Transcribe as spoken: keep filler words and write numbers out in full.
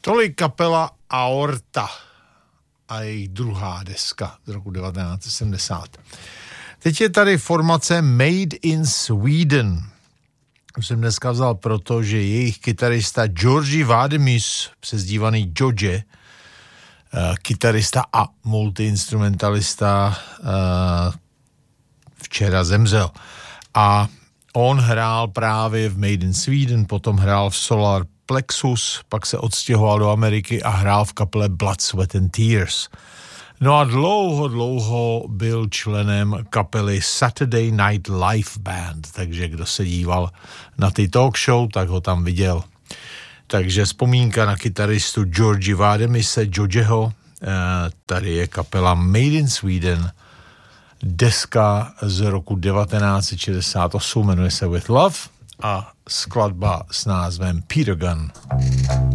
Tolik kapela Aorta a jejich druhá deska z roku devatenáct set sedmdesát. Teď je tady formace Made in Sweden. Jsem dneska vzal proto, že jejich kytarista Georgi Vademus, přezdívaný George, kytarista a multiinstrumentalista, včera zemřel. A on hrál právě v Made in Sweden, potom hrál v Solar Plexus, pak se odstěhoval do Ameriky a hrál v kapele Blood, Sweat and Tears. No a dlouho, dlouho byl členem kapely Saturday Night Live Band, takže kdo se díval na ty talk show, tak ho tam viděl. Takže vzpomínka na kytaristu Georgi Vademise, Georgeho, tady je kapela Made in Sweden, deska z roku devatenáct set šedesát osm, jmenuje se With Love a skladba s názvem Peter Gunn.